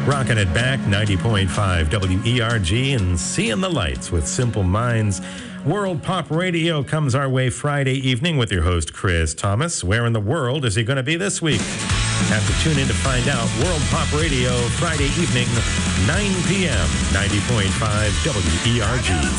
Rocking it back, 90.5 WERG and Seeing the Lights with Simple Minds. World Pop Radio comes our way Friday evening with your host, Chris Thomas. Where in the world is he going to be this week? Have to tune in to find out. World Pop Radio, Friday evening, 9 p.m., 90.5 WERG.